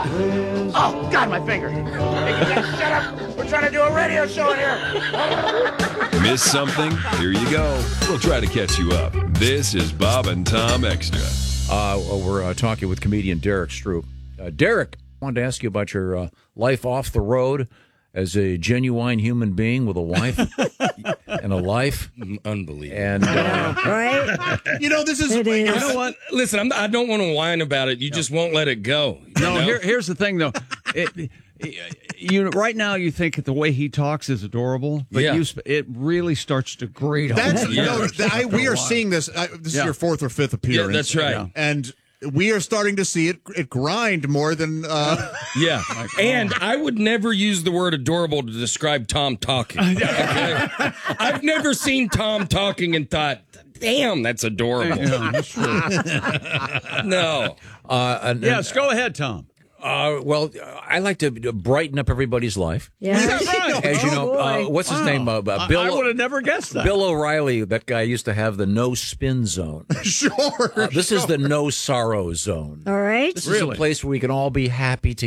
Oh, God, my finger. Hey, guys, shut up. We're trying to do a radio show in here. Miss something? Here you go. We'll try to catch you up. This is Bob and Tom Extra. We're talking with comedian Derek Stroop. Derek, I wanted to ask you about your life off the road as a genuine human being with a wife and a life. Unbelievable. And Right? This is. You know what? Listen, I don't want to whine about it. You just won't let it go. Here's the thing, though. Right now you think the way he talks is adorable, but it really starts to grate on you. We are seeing this. This is your fourth or fifth appearance. Yeah, that's right. And we are starting to see it grind more than. Yeah, and I would never use the word adorable to describe Tom talking. Okay? I've never seen Tom talking and thought, damn, that's adorable. Yeah, that's true. No. Yes, go ahead, Tom. Well, I like to brighten up everybody's life. Yeah. As you know, what's his name? Bill. I would have never guessed that. Bill O'Reilly, that guy used to have the no spin zone. Sure. This is the no sorrow zone. All right. This is a place where we can all be happy together.